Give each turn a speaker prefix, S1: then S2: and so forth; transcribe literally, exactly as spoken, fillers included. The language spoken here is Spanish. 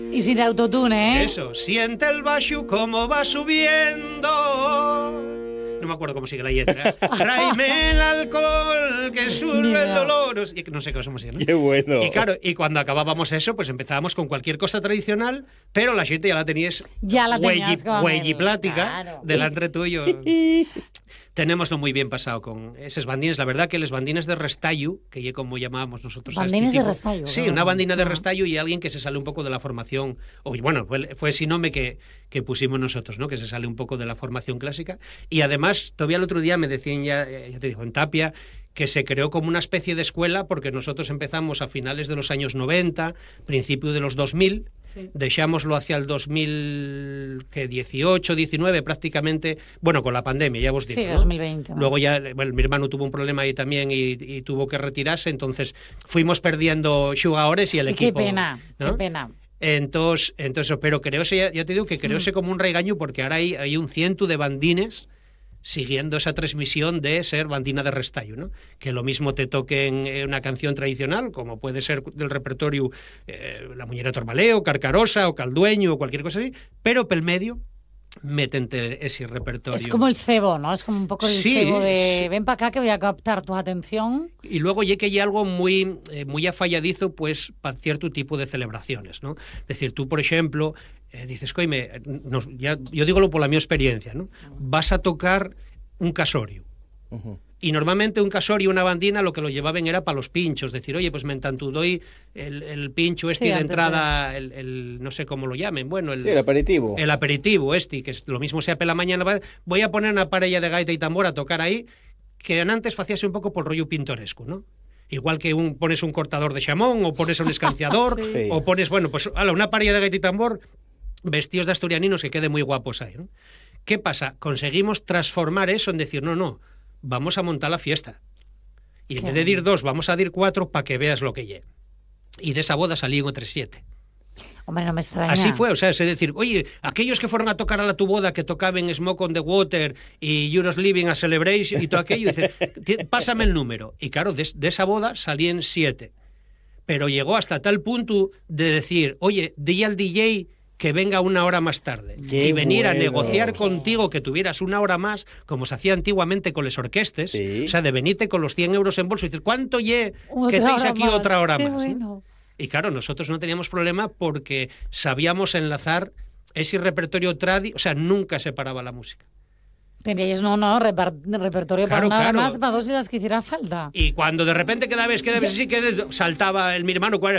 S1: Y sin autotune, ¿eh?
S2: Eso, siente el baixo como va subiendo. No me acuerdo cómo sigue la letra. Tráeme el alcohol que surge el dolor. Y no sé cómo sigue, ¿no?
S3: Qué bueno.
S2: Y claro, y cuando acabábamos eso, pues empezábamos con cualquier cosa tradicional, pero la gente ya la tenías
S1: ya la tenías con
S2: huelli plática
S1: claro.
S2: delante tuyo. Tenémoslo muy bien pasado con esos bandines. La verdad que los bandines de restallo, que ya como llamábamos nosotros.
S1: Bandines
S2: este
S1: de restallo.
S2: Sí,
S1: ¿no?
S2: una bandina de
S1: no.
S2: restallo y alguien que se sale un poco de la formación. O bueno, fue, fue ese nombre que, que pusimos nosotros, ¿no? Que se sale un poco de la formación clásica. Y además, todavía el otro día me decían ya, ya te digo, en Tapia, que se creó como una especie de escuela porque nosotros empezamos a finales de los años noventa, principio de los dos mil, sí. Dejámoslo hacia el dos mil dieciocho, diecinueve prácticamente, bueno, con la pandemia, ya vos digo.
S1: Sí,
S2: ¿no?
S1: dos mil veinte.
S2: Luego ya, bueno, mi hermano tuvo un problema ahí también y, y tuvo que retirarse, entonces fuimos perdiendo jugadores y el
S1: y
S2: equipo.
S1: Qué pena,
S2: ¿no?
S1: qué pena.
S2: Entonces, entonces pero creóse, ya, ya te digo que creóse mm. como un regaño porque ahora hay, hay un ciento de bandines siguiendo esa transmisión de ser bandina de restallo, ¿no? Que lo mismo te toque en una canción tradicional, como puede ser del repertorio eh, La Muñera Tormaleo, Carcarosa o Caldueño o cualquier cosa así, pero pel medio métente ese repertorio.
S1: Es como el cebo, ¿no? Es como un poco el
S2: sí,
S1: cebo de
S2: sí.
S1: ven para acá que voy a captar tu atención.
S2: Y luego ya que hay algo muy, eh, muy afalladizo pues para cierto tipo de celebraciones, ¿no? Es decir, tú, por ejemplo, eh, dices, coime, no, ya, yo digo por la mi experiencia, ¿no? Vas a tocar un casorio. Uh-huh. Y normalmente un casorio, una bandina, lo que lo llevaban era para los pinchos. Decir, oye, pues me tanto doy el, el pincho este sí, de entrada, de... el, el, no sé cómo lo llamen, bueno, el,
S3: sí, el aperitivo.
S2: El aperitivo este, que es lo mismo sea pela mañana. Voy a poner una parella de gaita y tambor a tocar ahí, que antes hacíase un poco por rollo pintoresco, ¿no? Igual que un, pones un cortador de chamón, o pones un escanciador, sí. o pones, bueno, pues ala, una parella de gaita y tambor, vestidos de asturianinos que quede muy guapos ahí, ¿no? ¿Qué pasa? Conseguimos transformar eso en decir, no, no, vamos a montar la fiesta. Y en vez de dir dos, vamos a dir cuatro para que veas lo que lle. Y de esa boda salí en otros siete.
S1: Hombre, no me extraña.
S2: Así fue, o sea, es decir, oye, aquellos que fueron a tocar a la tu boda, que tocaban Smoke on the Water y Euros Living a Celebration y todo aquello, dice, pásame el número. Y claro, de, de esa boda salí en siete. Pero llegó hasta tal punto de decir, oye, di al D J que venga una hora más tarde.
S3: Qué
S2: y venir
S3: bueno.
S2: a negociar contigo que tuvieras una hora más, como se hacía antiguamente con les orquestes,
S3: sí.
S2: O sea, de venirte con los cien euros en bolso y decir, ¿cuánto ye
S1: otra
S2: que tenéis aquí
S1: más.
S2: otra hora
S1: Qué
S2: más?
S1: Bueno.
S2: ¿No? Y claro, nosotros no teníamos problema porque sabíamos enlazar ese repertorio tradi, o sea, nunca se paraba la música.
S1: Teníais, no, no, repar, repertorio
S2: claro,
S1: para nada
S2: claro.
S1: más, para dos y las que hiciera falta.
S2: Y cuando de repente cada vez, cada vez así, que saltaba el mi hermano,